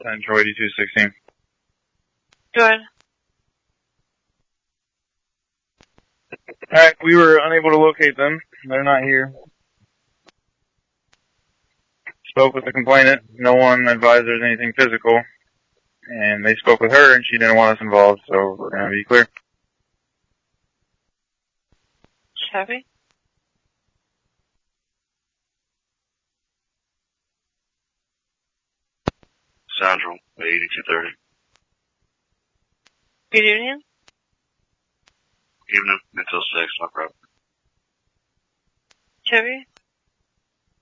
Central 8216. Good. Alright, we were unable to locate them. They're not here. Spoke with the complainant. No one advised there's anything physical. And they spoke with her, and she didn't want us involved, so we're going to be clear. Chevy? Central 8230. Good evening. Evening until 6, no problem. Chevy?